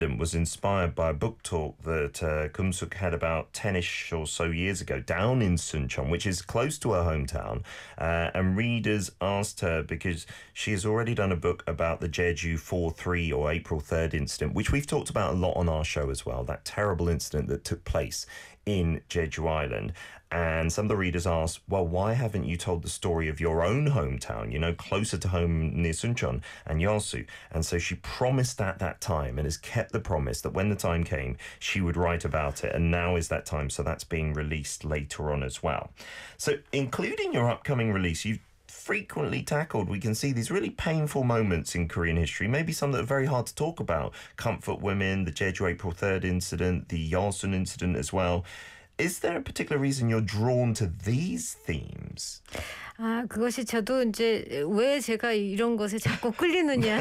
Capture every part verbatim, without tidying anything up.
was inspired by a book talk that uh, Kumsuk had about ten-ish or so years ago down in Suncheon, which is close to her hometown. Uh, and readers asked her, because she has already done a book about the Jeju four three or April third incident, which we've talked about a lot on our show as well, that terrible incident that took place in Jeju Island. And some of the readers asked, well, why haven't you told the story of your own hometown, you know, closer to home near Suncheon and Yeosu? And so she promised at that time and has kept the promise that when the time came, she would write about it. And now is that time. So that's being released later on as well. So including your upcoming release, you've frequently tackled, we can see these really painful moments in Korean history, maybe some that are very hard to talk about. Comfort Women, the Jeju April third incident, the Yeosun incident as well. Is there a particular reason you're drawn to these themes? 아, 그것이 저도 이제 왜 제가 이런 것에 자꾸 끌리느냐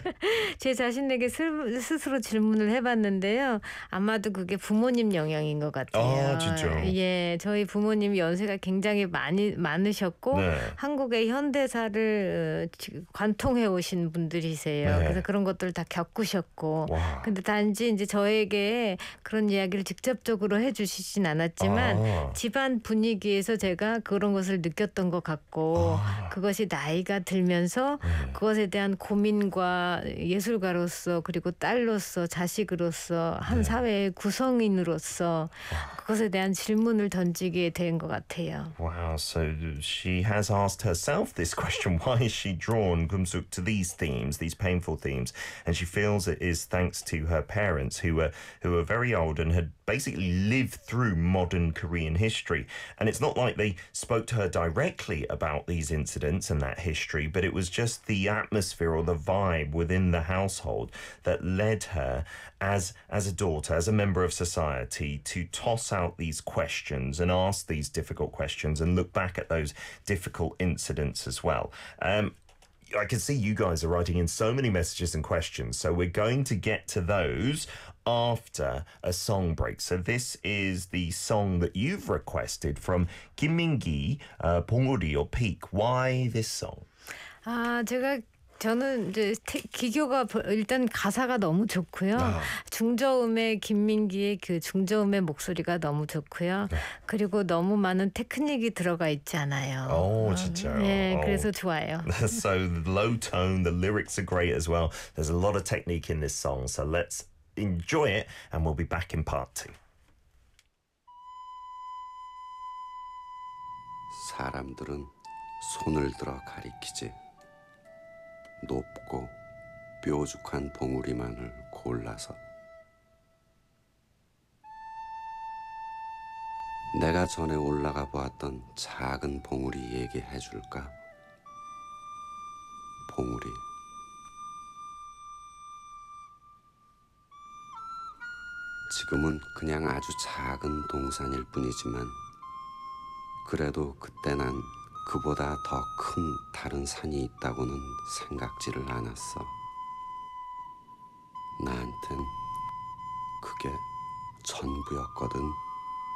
제 자신에게 스, 스스로 질문을 해봤는데요. 아마도 그게 부모님 영향인 것 같아요. 아, 진짜. 예, 저희 부모님이 연세가 굉장히 많이 많으셨고 네. 한국의 현대사를 관통해 오신 분들이세요. 네. 그래서 그런 것들을 다 겪으셨고, 와. 근데 단지 이제 저에게 그런 이야기를 직접적으로 해주시진 않았지만 아. 집안 분위기에서 제가 그런 것을 느꼈던 것 같고. 아. 그것이 나이가 들면서 네. 그것에 대한 고민과 예술가로서 그리고 딸로서 자식으로서 한 네. 사회의 구성인으로서 그것에 대한 질문을 던지게 된 것 같아요. Wow, so she has asked herself this question. Why is she drawn, Kumsuk, to these themes, these painful themes? And she feels it is thanks to her parents who were, who were very old and had basically lived through modern Korean history. And it's not like they spoke to her directly about these incidents and that history, but it was just the atmosphere or the vibe within the household that led her as, as a daughter, as a member of society, to toss out these questions and ask these difficult questions and look back at those difficult incidents as well. Um, I can see you guys are writing in so many messages and questions, so we're going to get to those after a song break. So this is the song that you've requested from Kim Min-gi, uh, 봉우리 or Peak. Why this song? 아, 제가 저는 이제 기교가 일단 가사가 너무 좋고요. 아. 중저음의 김민기의 그 중저음의 목소리가 너무 좋고요. 네. 그리고 너무 많은 테크닉이 들어가 있지 않아요. 오, 진짜요? 네, 오. 그래서 좋아요. So the low tone, the lyrics are great as well. There's a lot of technique in this song, so let's enjoy it and we'll be back in part two. 사람들은 손을 들어 가리키지. 높고 뾰족한 봉우리만을 골라서. 내가 전에 올라가 보았던 작은 봉우리 얘기해 줄까? 봉우리. 지금은 그냥 아주 작은 동산일 뿐이지만 그래도 그때 난 그보다 더 큰 다른 산이 있다고는 생각지를 않았어. 나한텐 그게 전부였거든.